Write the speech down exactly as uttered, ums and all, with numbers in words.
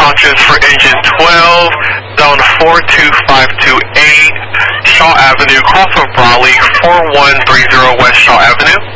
launches for engine twelve, zone four two five two eight, Shaw Avenue, Crossing Raleigh, four one three zero West Shaw Avenue.